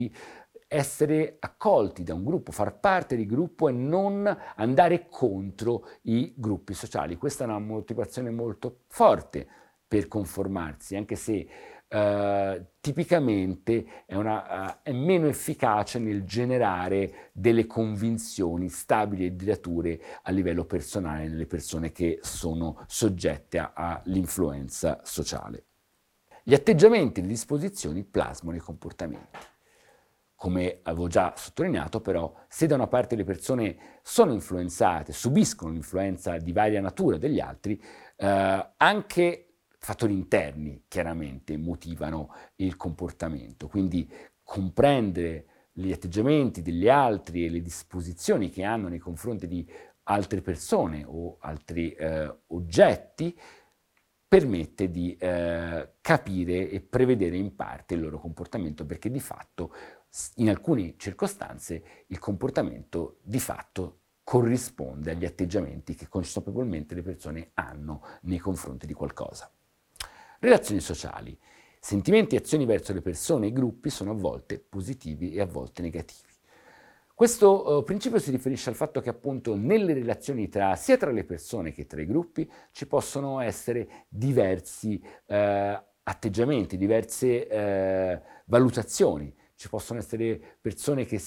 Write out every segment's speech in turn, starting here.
essere accolti da un gruppo, far parte di gruppo e non andare contro i gruppi sociali. Questa è una motivazione molto forte per conformarsi, anche se tipicamente è meno efficace nel generare delle convinzioni stabili e durature a livello personale nelle persone che sono soggette all'influenza sociale. Gli atteggiamenti e le disposizioni plasmano i comportamenti. Come avevo già sottolineato, però, se da una parte le persone sono influenzate, subiscono l'influenza di varia natura degli altri, anche fattori interni chiaramente motivano il comportamento. Quindi comprendere gli atteggiamenti degli altri e le disposizioni che hanno nei confronti di altre persone o altri oggetti permette di capire e prevedere in parte il loro comportamento, perché di fatto in alcune circostanze il comportamento di fatto corrisponde agli atteggiamenti che consapevolmente le persone hanno nei confronti di qualcosa. Relazioni sociali. Sentimenti e azioni verso le persone e i gruppi sono a volte positivi e a volte negativi. Questo principio si riferisce al fatto che appunto nelle relazioni sia tra le persone che tra i gruppi ci possono essere diversi atteggiamenti, diverse valutazioni. Ci possono essere persone che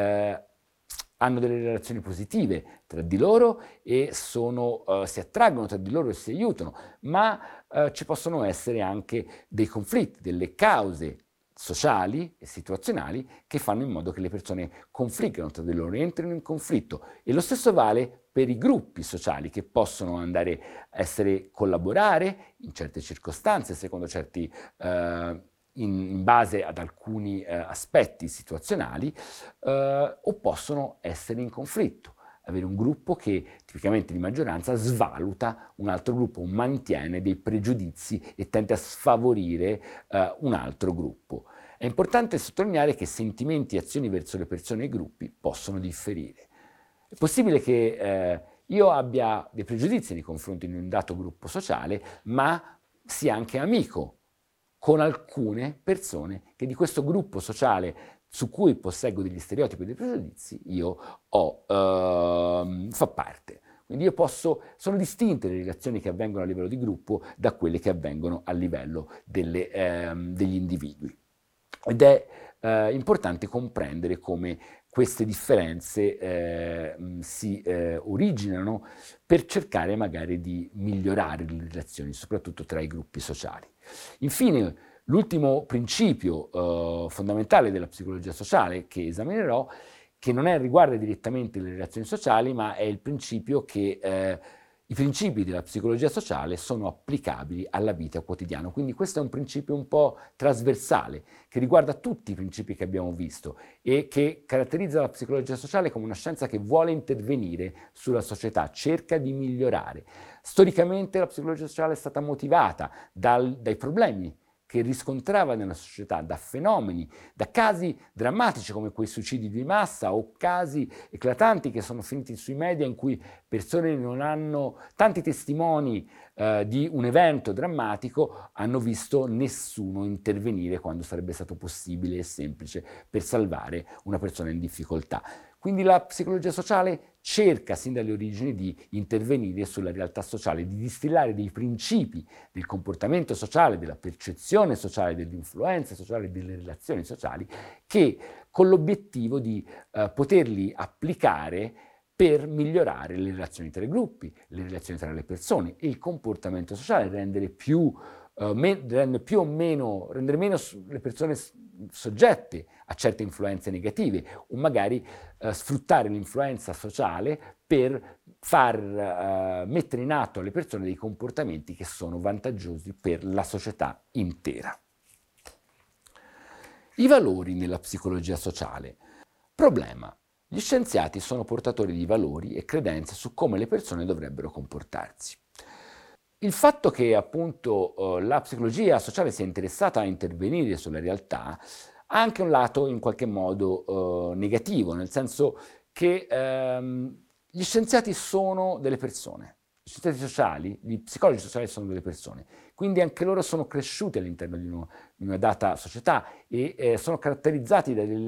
hanno delle relazioni positive tra di loro e si attraggono tra di loro e si aiutano, ma ci possono essere anche dei conflitti, delle cause sociali e situazionali che fanno in modo che le persone confliggano tra di loro, entrino in conflitto. E lo stesso vale per i gruppi sociali che possono andare a collaborare in certe circostanze, secondo certi in base ad alcuni aspetti situazionali, o possono essere in conflitto. Avere un gruppo che, tipicamente di maggioranza, svaluta un altro gruppo, mantiene dei pregiudizi e tende a sfavorire un altro gruppo. È importante sottolineare che sentimenti e azioni verso le persone e i gruppi possono differire. È possibile che io abbia dei pregiudizi nei confronti di un dato gruppo sociale, ma sia anche amico con alcune persone che di questo gruppo sociale su cui posseggo degli stereotipi e dei pregiudizi io fa parte. Quindi sono distinte le relazioni che avvengono a livello di gruppo da quelle che avvengono a livello degli individui. Ed è importante comprendere come queste differenze si originano per cercare magari di migliorare le relazioni, soprattutto tra i gruppi sociali. Infine, l'ultimo principio fondamentale della psicologia sociale che esaminerò, che non riguarda direttamente le relazioni sociali, ma è il principio che i principi della psicologia sociale sono applicabili alla vita quotidiana. Quindi questo è un principio un po' trasversale, che riguarda tutti i principi che abbiamo visto e che caratterizza la psicologia sociale come una scienza che vuole intervenire sulla società, cerca di migliorare. Storicamente la psicologia sociale è stata motivata dai problemi che riscontrava nella società, da fenomeni, da casi drammatici come quei suicidi di massa o casi eclatanti che sono finiti sui media in cui persone non hanno, tanti testimoni di un evento drammatico hanno visto nessuno intervenire quando sarebbe stato possibile e semplice per salvare una persona in difficoltà. Quindi la psicologia sociale cerca sin dalle origini di intervenire sulla realtà sociale, di distillare dei principi del comportamento sociale, della percezione sociale, dell'influenza sociale, delle relazioni sociali, che con l'obiettivo di poterli applicare per migliorare le relazioni tra i gruppi, le relazioni tra le persone, il comportamento sociale, rendere meno le persone soggette a certe influenze negative o magari sfruttare l'influenza sociale per far mettere in atto alle persone dei comportamenti che sono vantaggiosi per la società intera. I valori nella psicologia sociale. Problema. Gli scienziati sono portatori di valori e credenze su come le persone dovrebbero comportarsi. Il fatto che appunto la psicologia sociale sia interessata a intervenire sulla realtà ha anche un lato in qualche modo negativo, nel senso che gli scienziati sono delle persone. scienziati sociali, gli psicologi sociali sono delle persone, quindi anche loro sono cresciuti all'interno di una data società e sono caratterizzati